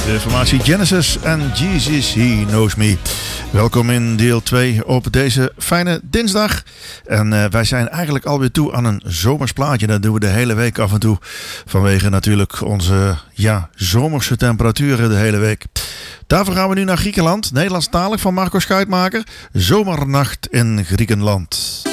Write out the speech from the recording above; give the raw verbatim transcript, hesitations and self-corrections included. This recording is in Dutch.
De formatie Genesis en Jesus, He Knows Me. Welkom in deel twee op deze fijne dinsdag. En uh, wij zijn eigenlijk alweer toe aan een zomersplaatje. Dat doen we de hele week af en toe. Vanwege natuurlijk onze ja, zomerse temperaturen de hele week. Daarvoor gaan we nu naar Griekenland. Nederlandstalig van Marco Schuitmaker. Zomernacht in Griekenland.